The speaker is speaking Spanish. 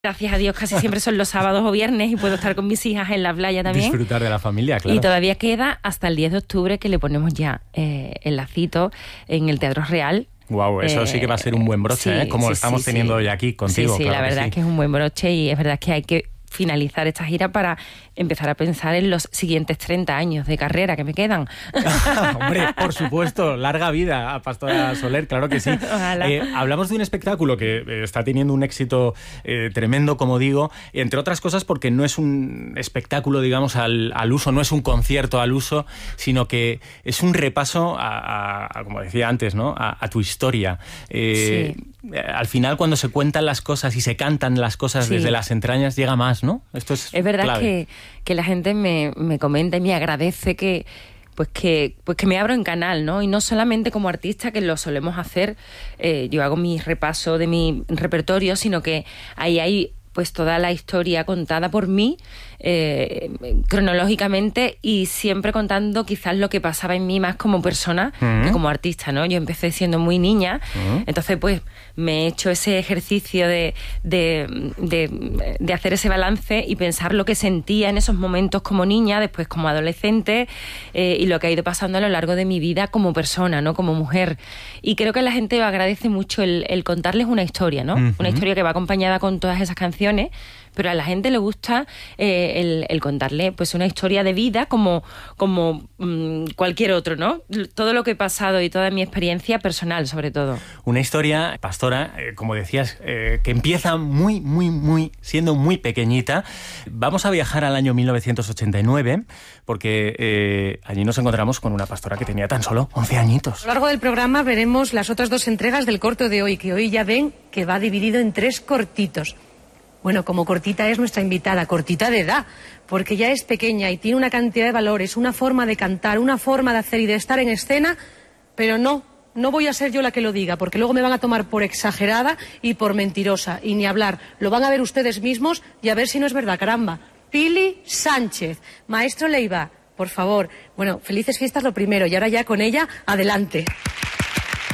Gracias a Dios casi siempre son los sábados o viernes y puedo estar con mis hijas en la playa también. Disfrutar de la familia, claro. Y todavía queda hasta el 10 de octubre que le ponemos ya el lacito en el Teatro Real. Guau, eso sí que va a ser un buen broche, sí, como sí, estamos teniendo hoy aquí contigo. Sí, claro la verdad que es que es un buen broche y es verdad que hay que finalizar esta gira para empezar a pensar en los siguientes 30 años de carrera que me quedan. Hombre, por supuesto, larga vida a Pastora Soler, claro que sí. Hablamos de un espectáculo que está teniendo un éxito tremendo, como digo, entre otras cosas porque no es un espectáculo, digamos, al uso, no es un concierto al uso, sino que es un repaso a como decía antes, ¿no? A tu historia. Sí. Al final, cuando se cuentan las cosas y se cantan las cosas desde las entrañas, llega más, ¿no? Esto es verdad clave. que la gente me comenta y me agradece que me abro en canal, ¿no? Y no solamente como artista, que lo solemos hacer, yo hago mi repaso de mi repertorio, sino que ahí hay pues toda la historia contada por mí, cronológicamente, y siempre contando quizás lo que pasaba en mí más como persona que como artista, ¿no? Yo empecé siendo muy niña, entonces pues me he hecho ese ejercicio de hacer ese balance y pensar lo que sentía en esos momentos como niña, después como adolescente, y lo que ha ido pasando a lo largo de mi vida como persona, ¿no? Como mujer. Y creo que la gente agradece mucho el contarles una historia, ¿no? Una historia que va acompañada con todas esas canciones, pero a la gente le gusta el contarle pues una historia de vida como cualquier otro, ¿no? Todo lo que he pasado y toda mi experiencia personal, sobre todo. Una historia, Pastora, como decías, que empieza siendo muy pequeñita. Vamos a viajar al año 1989, porque allí nos encontramos con una pastora que tenía tan solo 11 añitos. A lo largo del programa veremos las otras dos entregas del corto de hoy, que hoy ya ven que va dividido en 3 cortitos. Bueno, como cortita es nuestra invitada, cortita de edad, porque ya es pequeña y tiene una cantidad de valores, una forma de cantar, una forma de hacer y de estar en escena, pero no voy a ser yo la que lo diga, porque luego me van a tomar por exagerada y por mentirosa, y ni hablar. Lo van a ver ustedes mismos y a ver si no es verdad, caramba. Pili Sánchez, maestro Leiva, por favor. Bueno, felices fiestas lo primero, y ahora ya con ella, adelante.